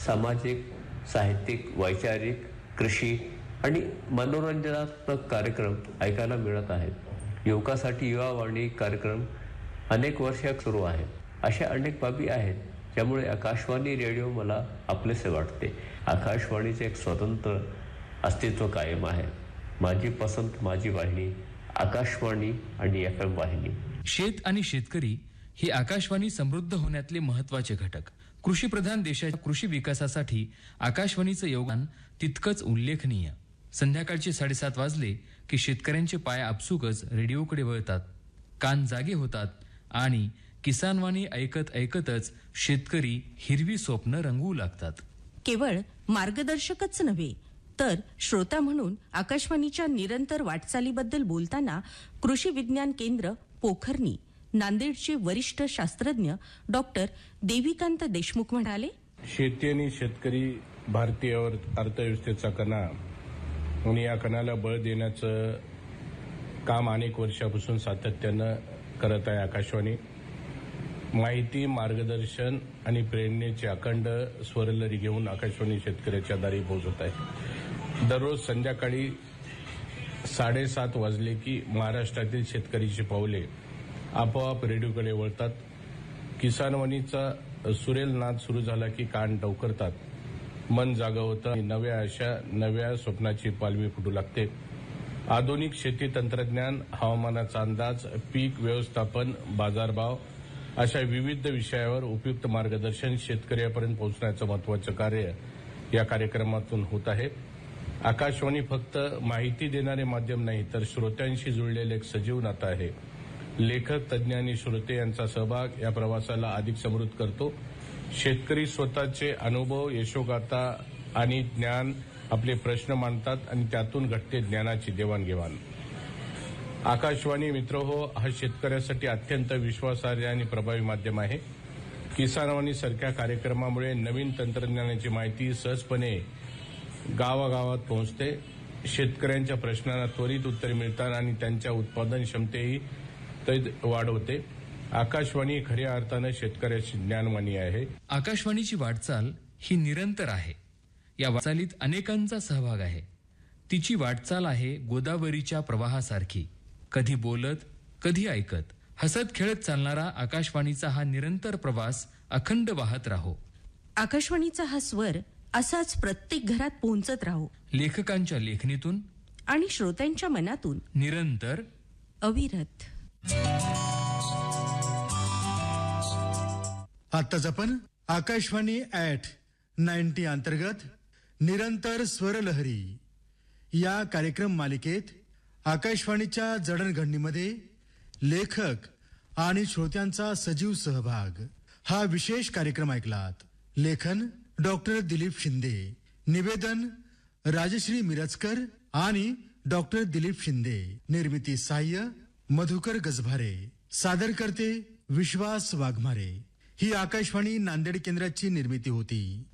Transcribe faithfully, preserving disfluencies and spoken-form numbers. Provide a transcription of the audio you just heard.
सामाजिक, साहित्यिक, वैचारिक, कृषी आणि मनोरंजनात्मक कार्यक्रम ऐकायला मिळत आहेत. युवकासाठी युवावाणी कार्यक्रम अनेक वर्ष सुरू आहेत. अशा अनेक बाबी आहेत ज्यामुळे आकाशवाणी रेडिओ मला आपलेसे वाटते. आकाशवाणीचे एक स्वतंत्र अस्तित्व कायम आहे. माझी पसंत माझी वाहिनी, आकाशवाणी आणि एफ एम वाहिनी. शेत आणि शेतकरी हे आकाशवाणी समृद्ध होण्यातले महत्वाचे घटक. कृषीप्रधान देशाच्या कृषी विकासासाठी आकाशवाणीचं योगदान तितकंच उल्लेखनीय. संध्याकाळचे साडेसात वाजले की शेतकऱ्यांचे पाय आपसुकच रेडिओकडे वळतात, कान जागे होतात आणि किसानवाणी ऐकत ऐकतच शेतकरी हिरवी स्वप्न रंगवू लागतात. केवळ मार्गदर्शकच नव्हे तर श्रोता म्हणून आकाशवाणीच्या निरंतर वाटचालीबद्दल बोलताना कृषी विज्ञान केंद्र पोखर्णी नांदेडचे वरिष्ठ शास्त्रज्ञ डॉक्टर देविकांत देशमुख म्हणाले, शेती आणि शेतकरी भारतीय अर्थव्यवस्थेचा कणा आणि या कणाला बळ देण्याचं काम अनेक वर्षापासून सातत्यानं करत आहे आकाशवाणी. माहिती, मार्गदर्शन आणि प्रेरणेची अखंड स्वरलहरी घेऊन आकाशवाणी शेतकऱ्याच्या दारी पोहोचत आहे. दररोज संध्याकाळी साडेसात वाजले की महाराष्ट्रातील शेतकरीची पावले आपोआप रेडिओकडे वळतात. किसानवाणीचा सुरेल नाद सुरू झाला की कान टवकरतात, मन जागं होतं आणि नव्या आशा, नव्या स्वप्नाची पालवी फुटू लागते. आधुनिक शेती तंत्रज्ञान, हवामानाचा अंदाज, पीक व्यवस्थापन, बाजारभाव अशा विविध विषयावर उपयुक्त मार्गदर्शन शेतकऱ्यापर्यंत पोहोचण्याचं महत्वाचं कार्य या कार्यक्रमातून होत आहे. आकाशवाणी फक्त माहिती देणारे माध्यम नाही तर श्रोत्यांशी जुळलेले एक सजीव नातं आहे. लेखक, तज्ज्ञ आणि श्रोते यांचा सहभाग या प्रवासाला अधिक समृद्ध करतो. शेतकरी स्वतःचे अनुभव, यशोगाथा आणि ज्ञान, आपले प्रश्न मांडतात आणि त्यातून घडते ज्ञानाची देवाणघेवाण. आकाशवाणी मित्रहो, हा शेतकऱ्यासाठी अत्यंत विश्वासार्ह आणि प्रभावी माध्यम आहे. किसानवाणी सारख्या कार्यक्रमामुळे नवीन तंत्रज्ञानाची माहिती सहजपणे गावागावात पोहोचते. शेतकऱ्यांच्या प्रश्नांना त्वरित उत्तरे मिळतात आणि त्यांच्या उत्पादन क्षमतेही वाढवते. आकाशवाणी खऱ्या अर्थानं शेतकऱ्याची ज्ञानवाणी आहे. आकाशवाणीची वाटचाल ही निरंतर आहे. या वाटचालीत अनेकांचा सहभाग आहे. तिची वाटचाल आहे गोदावरीच्या प्रवाहासारखी, कधी बोलत कधी ऐकत, हसत खेळत चालणारा आकाशवाणीचा हा निरंतर प्रवास अखंड वाहत राहो. आकाशवाणीचा हा स्वर असाच प्रत्येक घरात पोहोचत राहो. लेखकांच्या लेखणीतून आणि श्रोत्यांच्या मनातून निरंतर अविरत. आत्ताच आपण आकाशवाणी ऍट नाईन्टी अंतर्गत निरंतर स्वरलहरी या कार्यक्रम मालिकेत आकाशवाणीच्या जडणघडणीमध्ये लेखक आणि श्रोत्यांचा सजीव सहभाग हा विशेष कार्यक्रम ऐकलात. लेखन डॉक्टर दिलीप शिंदे, निवेदन राजश्री मिरजकर आणि डॉक्टर दिलीप शिंदे, निर्मिती सहाय्य मधुकर गजभारे, सादर करते विश्वास वाघमारे. ही आकाशवाणी नांदेड केंद्राची निर्मिती होती.